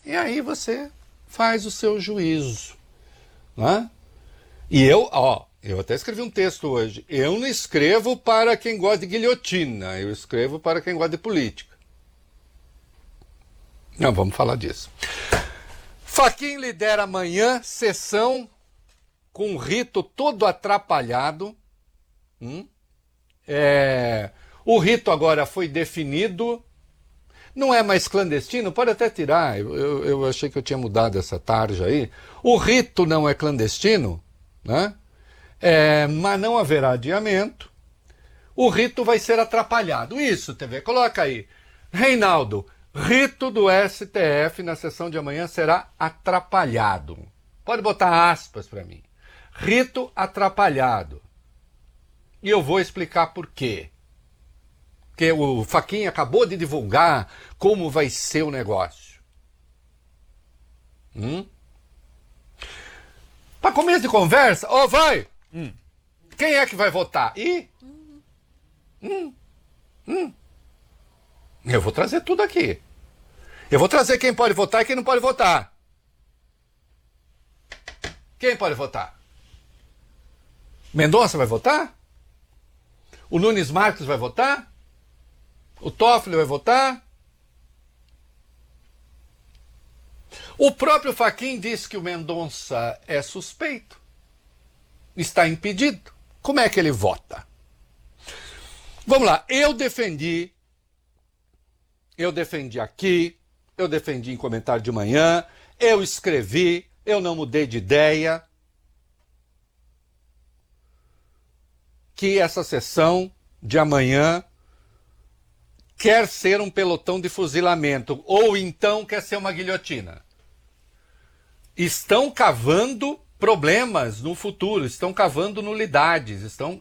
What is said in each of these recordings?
E aí você faz o seu juízo, né? E eu até escrevi um texto hoje. Eu não escrevo para quem gosta de guilhotina, eu escrevo para quem gosta de política. Não, vamos falar disso. Fachin lidera amanhã sessão com um rito todo atrapalhado. O rito agora foi definido. Não é mais clandestino, pode até tirar. Eu achei que eu tinha mudado essa tarja aí. O rito não é clandestino, né? Mas não haverá adiamento. O rito vai ser atrapalhado. Isso, TV, coloca aí. Reinaldo, rito do STF na sessão de amanhã será atrapalhado. Pode botar aspas para mim. Rito atrapalhado. E eu vou explicar por quê. Porque o Fachin acabou de divulgar como vai ser o negócio. Para começo de conversa, vai! Quem é que vai votar? Eu vou trazer tudo aqui. Eu vou trazer quem pode votar e quem não pode votar. Quem pode votar? Mendonça vai votar? O Nunes Marques vai votar? O Toffoli vai votar? O próprio Fachin disse que o Mendonça é suspeito. Está impedido. Como é que ele vota? Vamos lá. Eu defendi aqui, eu defendi em comentário de manhã, eu escrevi, eu não mudei de ideia, que essa sessão de amanhã quer ser um pelotão de fuzilamento, ou então quer ser uma guilhotina. Estão cavando problemas no futuro, estão cavando nulidades, estão...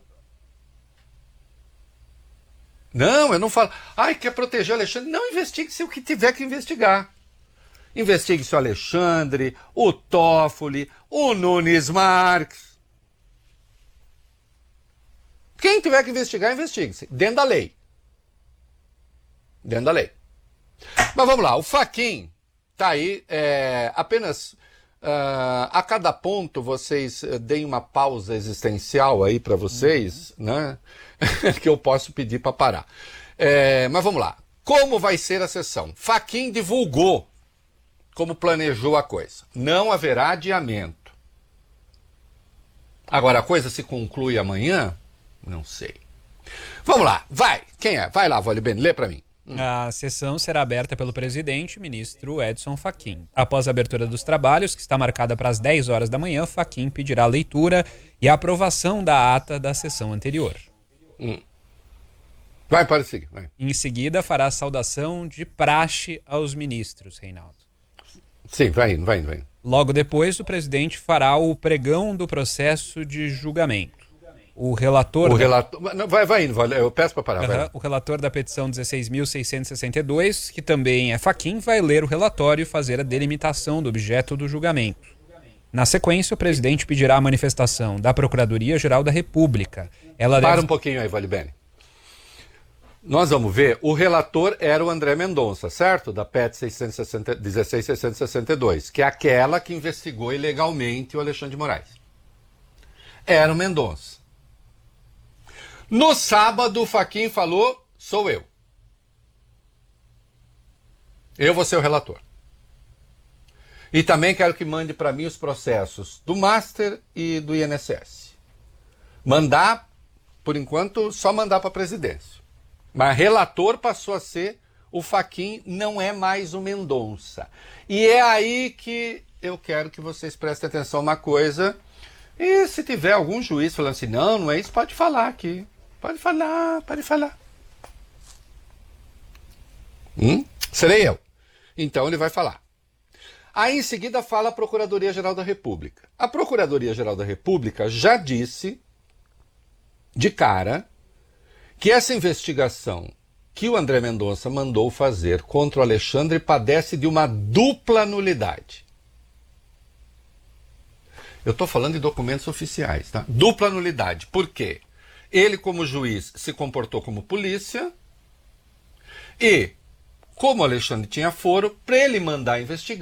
Não, eu não falo... quer proteger o Alexandre? Não, investigue-se o que tiver que investigar. Investigue-se o Alexandre, o Toffoli, o Nunes Marques. Quem tiver que investigar, investigue-se. Dentro da lei. Dentro da lei. Mas vamos lá, o Fachin está aí, apenas a cada ponto vocês deem uma pausa existencial aí para vocês, né? Que eu posso pedir para parar. Mas vamos lá, como vai ser a sessão? Fachin divulgou como planejou a coisa. Não haverá adiamento. Agora a coisa se conclui amanhã? Não sei. Vamos lá, vai. Quem é? Vai lá, Vale Bene, lê para mim. A sessão será aberta pelo presidente, ministro Edson Fachin. Após a abertura dos trabalhos, que está marcada para as 10 horas da manhã, Fachin pedirá a leitura e a aprovação da ata da sessão anterior. Vai, pode seguir. Vai. Em seguida, fará a saudação de praxe aos ministros, Reinaldo. Sim, vai indo. Logo depois, o presidente fará o pregão do processo de julgamento. O relator... Vai indo, eu peço para parar. O relator da petição 16.662, que também é Fachin, vai ler o relatório e fazer a delimitação do objeto do julgamento. Na sequência, o presidente pedirá a manifestação da Procuradoria-Geral da República. Para um pouquinho aí, Vale Bene. Nós vamos ver, o relator era o André Mendonça, certo? Da PET 16.662, que é aquela que investigou ilegalmente o Alexandre de Moraes. Era o Mendonça. No sábado, o Fachin falou, sou eu. Eu vou ser o relator. E também quero que mande para mim os processos do Master e do INSS. Mandar, por enquanto, só mandar para a presidência. Mas relator passou a ser o Fachin, não é mais o Mendonça. E é aí que eu quero que vocês prestem atenção uma coisa. E se tiver algum juiz falando assim, não é isso, pode falar aqui. Pode falar. Serei eu. Então ele vai falar. Aí em seguida fala a Procuradoria-Geral da República. A Procuradoria-Geral da República já disse, de cara, que essa investigação que o André Mendonça mandou fazer contra o Alexandre padece de uma dupla nulidade. Eu estou falando de documentos oficiais, tá? Dupla nulidade. Por quê? Ele, como juiz, se comportou como polícia e, como o Alexandre tinha foro, para ele mandar investigar,